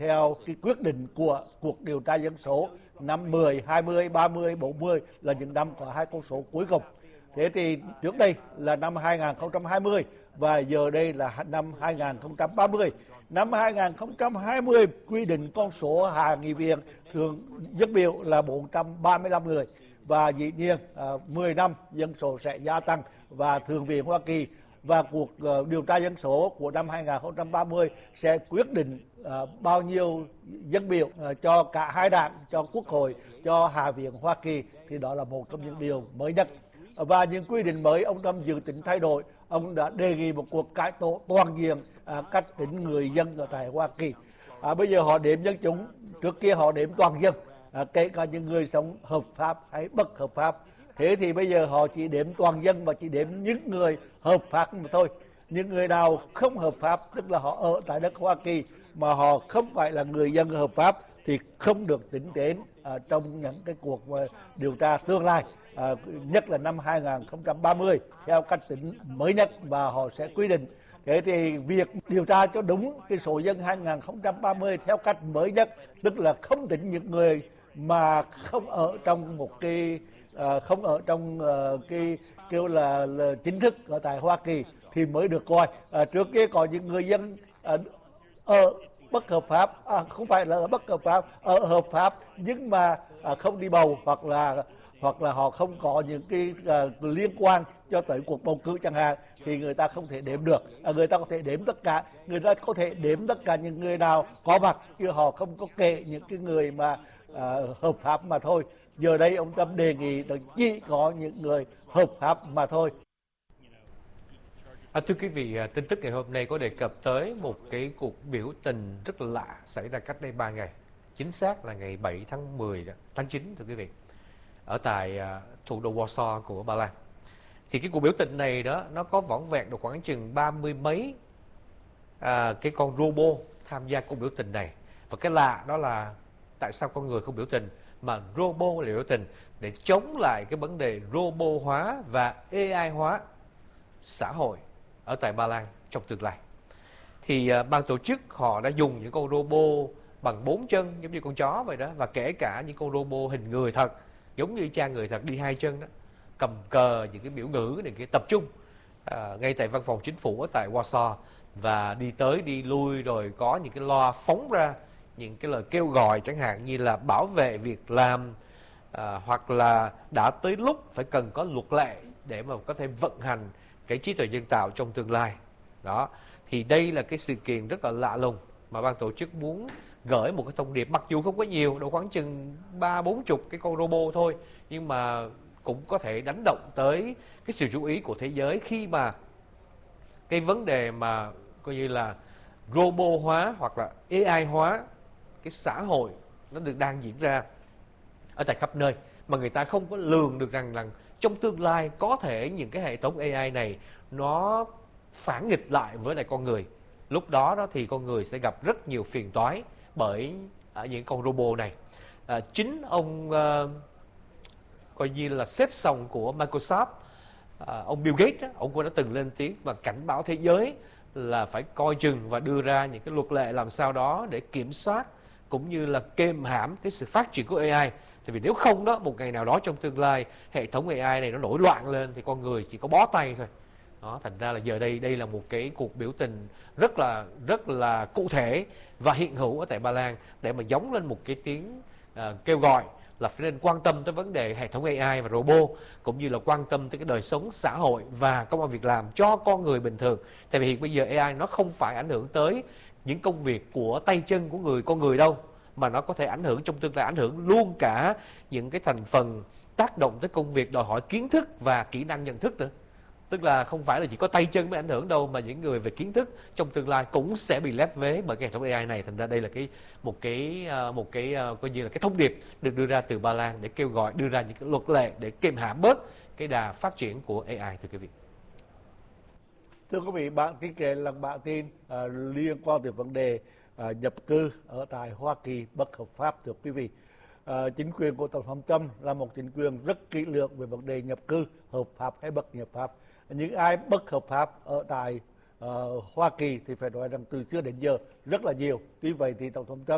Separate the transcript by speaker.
Speaker 1: theo cái quyết định của cuộc điều tra dân số năm 10, 20, 30, 40 là những năm có hai con số cuối cùng. Thế thì trước đây là năm 2020 và giờ đây là năm 2030. Năm 2020 quy định con số hạ nghị viện thường dân biểu là 435 người và dĩ nhiên 10 năm dân số sẽ gia tăng và Thượng viện Hoa Kỳ và cuộc điều tra dân số của năm 2030 sẽ quyết định bao nhiêu dân biểu cho cả hai đảng, cho Quốc hội, cho Hạ viện Hoa Kỳ, thì đó là một trong những điều mới nhất. Và những quy định mới ông Trump dự tính thay đổi. Ông đã đề nghị một cuộc cải tổ toàn diện cách tính người dân ở tại Hoa Kỳ. Bây giờ họ đếm dân chúng, trước kia họ đếm toàn dân, kể cả những người sống hợp pháp hay bất hợp pháp. Thế thì bây giờ họ chỉ đếm toàn dân và chỉ đếm những người hợp pháp mà thôi. Những người nào không hợp pháp, tức là họ ở tại đất Hoa Kỳ mà họ không phải là người dân hợp pháp, thì không được tính đến trong những cái cuộc điều tra tương lai, nhất là năm 2030 theo cách tính mới nhất và họ sẽ quy định. Thế thì việc điều tra cho đúng cái số dân 2030 theo cách mới nhất, tức là không tính những người mà không ở trong một cái không ở trong cái kêu là chính thức ở tại Hoa Kỳ thì mới được coi. Trước kia có những người dân ở bất hợp pháp, không phải là ở bất hợp pháp, ở hợp pháp nhưng mà không đi bầu hoặc là họ không có những cái liên quan cho tới cuộc bầu cử chẳng hạn, thì người ta không thể đếm được. Người ta có thể đếm tất cả, người ta có thể đếm tất cả những người nào có mặt, chứ họ không có kể những cái người mà hợp pháp mà thôi. Giờ đây ông Trump đề nghị là chỉ có những người hợp pháp mà thôi.
Speaker 2: Thưa quý vị, tin tức ngày hôm nay có đề cập tới một cái cuộc biểu tình rất là lạ xảy ra cách đây 3 ngày. Chính xác là ngày 7 tháng 10, tháng 9 thưa quý vị. Ở tại thủ đô Warsaw của Ba Lan. Thì cái cuộc biểu tình này đó, nó có vỏn vẹn được khoảng chừng 30 mấy cái con robot tham gia cuộc biểu tình này. Và cái lạ đó là tại sao con người không biểu tình mà robot lại biểu tình, để chống lại cái vấn đề robot hóa và AI hóa xã hội ở tại Ba Lan trong tương lai. Thì ban tổ chức họ đã dùng những con robot bằng 4 chân giống như con chó vậy đó, và kể cả những con robot hình người thật giống như cha người thật đi 2 chân đó, cầm cờ, những cái biểu ngữ này, cái tập trung ngay tại văn phòng chính phủ ở tại Warsaw, và đi tới đi lui, rồi có những cái loa phóng ra những cái lời kêu gọi chẳng hạn như là bảo vệ việc làm, hoặc là đã tới lúc phải cần có luật lệ để mà có thể vận hành cái trí tuệ nhân tạo trong tương lai đó. Thì đây là cái sự kiện rất là lạ lùng mà ban tổ chức muốn gửi một cái thông điệp, mặc dù không có nhiều, đâu khoảng chừng 30-40 cái con robot thôi, nhưng mà cũng có thể đánh động tới cái sự chú ý của thế giới khi mà cái vấn đề mà coi như là robot hóa hoặc là AI hóa cái xã hội nó đang diễn ra ở tại khắp nơi, mà người ta không có lường được rằng trong tương lai có thể những cái hệ thống AI này nó phản nghịch lại với lại con người. Lúc đó thì con người sẽ gặp rất nhiều phiền toái bởi những con robot này. Chính ông coi như là sếp sòng của Microsoft, ông Bill Gates, ông cũng đã từng lên tiếng và cảnh báo thế giới là phải coi chừng và đưa ra những cái luật lệ làm sao đó để kiểm soát cũng như là kềm hãm cái sự phát triển của AI. Tại vì nếu không đó, một ngày nào đó trong tương lai hệ thống AI này nó nổi loạn lên thì con người chỉ có bó tay thôi. Đó, thành ra là giờ đây là một cái cuộc biểu tình rất là cụ thể và hiện hữu ở tại Ba Lan để mà giống lên một cái tiếng kêu gọi là phải nên quan tâm tới vấn đề hệ thống AI và robot, cũng như là quan tâm tới cái đời sống xã hội và công ăn việc làm cho con người bình thường. Tại vì hiện bây giờ AI nó không phải ảnh hưởng tới những công việc của tay chân của con người đâu, mà nó có thể ảnh hưởng trong tương lai, ảnh hưởng luôn cả những cái thành phần tác động tới công việc đòi hỏi kiến thức và kỹ năng nhận thức nữa. Tức là không phải là chỉ có tay chân mới ảnh hưởng đâu, mà những người về kiến thức trong tương lai cũng sẽ bị lép vế bởi cái hệ thống AI này. Thành ra đây là một cái coi như là cái thông điệp được đưa ra từ Ba Lan để kêu gọi đưa ra những cái luật lệ để kiềm hãm bớt cái đà phát triển của AI, thưa quý vị.
Speaker 1: Thưa quý vị, bản tin kể là bản tin liên quan tới vấn đề nhập cư ở tại Hoa Kỳ bất hợp pháp, thưa quý vị. Chính quyền của Tổng thống Trump là một chính quyền rất kỹ lưỡng về vấn đề nhập cư, hợp pháp hay bất hợp pháp. Những ai bất hợp pháp ở tại Hoa Kỳ thì phải nói rằng từ xưa đến giờ rất là nhiều. Tuy vậy thì Tổng thống Trump